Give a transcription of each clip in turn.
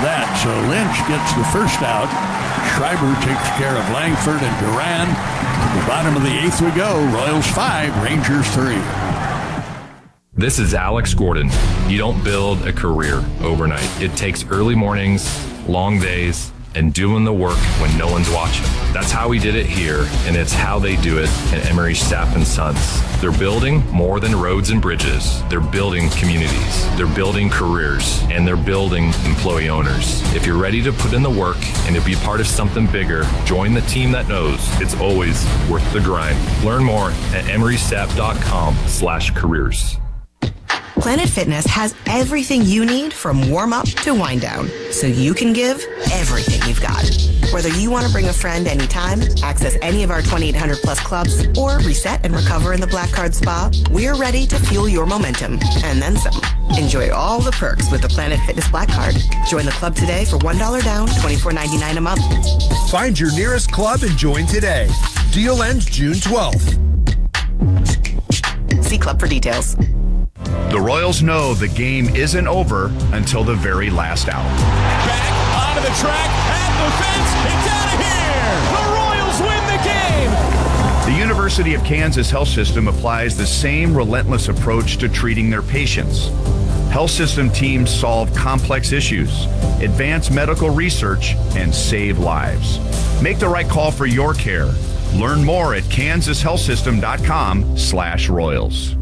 that. So Lynch gets the first out. Schreiber takes care of Langford and Duran. To the bottom of the 8th we go. Royals 5, Rangers 3. This is Alex Gordon. You don't build a career overnight. It takes early mornings, long days, and doing the work when no one's watching. That's how we did it here, and it's how they do it at Emery Staff & Sons. They're building more than roads and bridges. They're building communities. They're building careers, and they're building employee owners. If you're ready to put in the work and to be part of something bigger, join the team that knows it's always worth the grind. Learn more at emerystaff.com/careers. Planet Fitness has everything you need from warm-up to wind-down, so you can give everything you've got. Whether you want to bring a friend anytime, access any of our 2,800-plus clubs, or reset and recover in the Black Card Spa, we're ready to fuel your momentum, and then some. Enjoy all the perks with the Planet Fitness Black Card. Join the club today for $1 down, $24.99 a month. Find your nearest club and join today. Deal ends June 12th. See club for details. The Royals know the game isn't over until the very last out. Back onto the track, at the fence, it's out of here! The Royals win the game! The University of Kansas Health System applies the same relentless approach to treating their patients. Health system teams solve complex issues, advance medical research, and save lives. Make the right call for your care. Learn more at kansashealthsystem.com/Royals.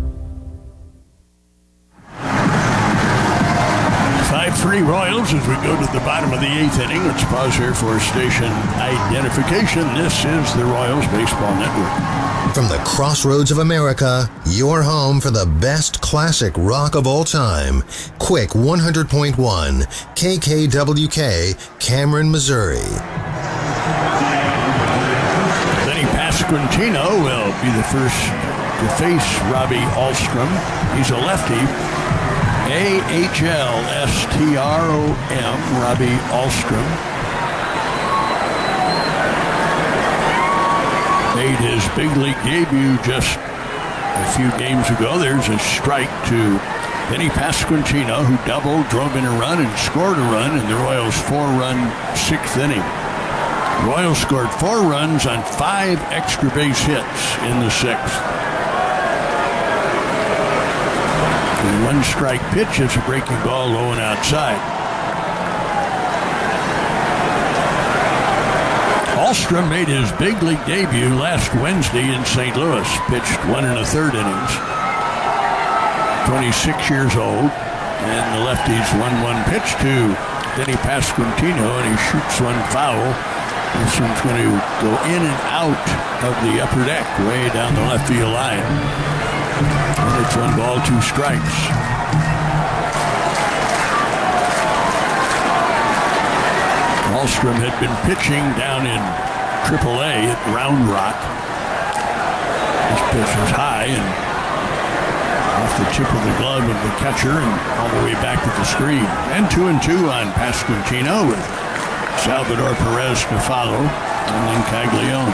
5-3 Royals as we go to the bottom of the 8th inning. Let's pause here for station identification. This is the Royals Baseball Network. From the crossroads of America, your home for the best classic rock of all time. Quick 100.1 KKWK, Cameron, Missouri. Denny Pasquantino will be the first to face Robbie Ahlstrom. He's a lefty. AHLSTROM, Robbie Ahlstrom. Made his big league debut just a few games ago. There's a strike to Denny Pasquantino, who doubled, drove in a run, and scored a run in the Royals' 4-run 6th inning. The Royals scored 4 runs on 5 extra base hits in the 6th. The one-strike pitch is a breaking ball low and outside. Ahlstrom made his big league debut last Wednesday in St. Louis. Pitched 1 1/3 innings. 26 years old. And the lefty's 1-1 pitch to Denny Pasquantino, and he shoots one foul. This one's going to go in and out of the upper deck, way down the left field line. And it's 1 ball, 2 strikes. Ahlstrom had been pitching down in AAA at Round Rock. This pitch was high and off the tip of the glove of the catcher and all the way back to the screen. And 2-2 on Pasquantino with Salvador Perez to follow, and then Caglione.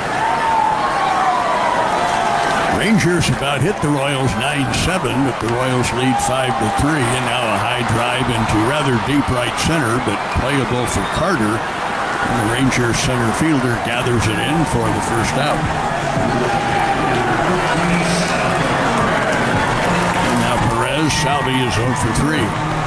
Rangers about hit the Royals 9-7, but the Royals lead 5-3, and now a high drive into rather deep right center, but playable for Carter. And the Rangers center fielder gathers it in for the first out. And now Perez, Salvi is 0 for 3.